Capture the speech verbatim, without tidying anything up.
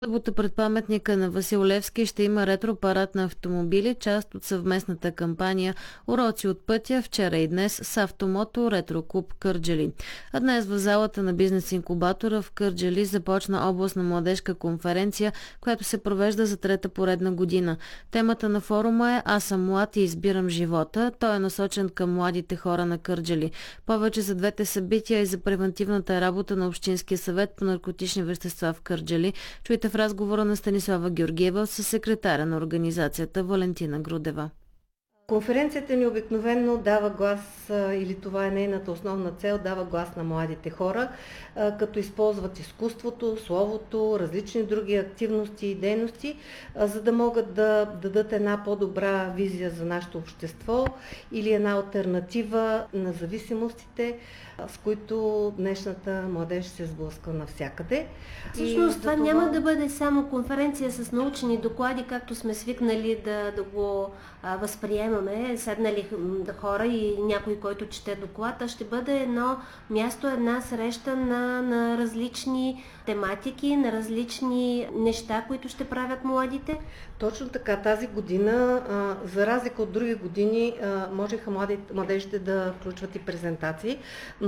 Събота пред паметника на Васил Левски ще има ретро-парад на автомобили, част от съвместната кампания "Уроци от пътя" вчера и днес с Автомото Ретро Клуб Кърджали. А днес в залата на бизнес инкубатора в Кърджали започна областна младежка конференция, която се провежда за трета поредна година. Темата на форума е "Аз съм млад и избирам живота". Той е насочен към младите хора на Кърджали. Повече за двете събития и за превантивната работа на Общинския съвет по наркотични вещества в Кърджали чуйте в разговора на Станислава Георгиева с секретаря на организацията Валентина Грудева. Конференцията ни обикновено дава глас, или това е нейната основна цел, дава глас на младите хора, като използват изкуството, словото, различни други активности и дейности, за да могат да дадат една по-добра визия за нашето общество или една алтернатива на зависимостите, с които днешната младеж се сблъсква навсякъде. Всъщност това, това няма да бъде само конференция с научни доклади, както сме свикнали да, да го а, възприемаме, седнали хора и някой, който чете доклад, а ще бъде едно място, една среща на, на различни тематики, на различни неща, които ще правят младите. Точно така, тази година, а, за разлика от други години, а, можеха младежите да включват и презентации,